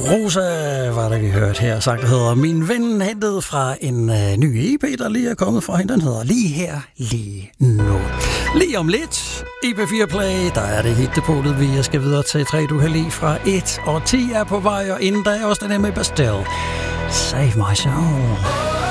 Rosa var det, vi hørte her. Sang, der hedder Min Ven, hentet fra en ny EP, der lige er kommet fra hende. Den hedder Lige Her, Lige Nu. Lige om lidt, EP4 Play, der er det hitdepotet, vi skal videre til 3 du kan lide fra 1 og 10 er på vej, og inden da er også den her med Bastille. Save My Soul.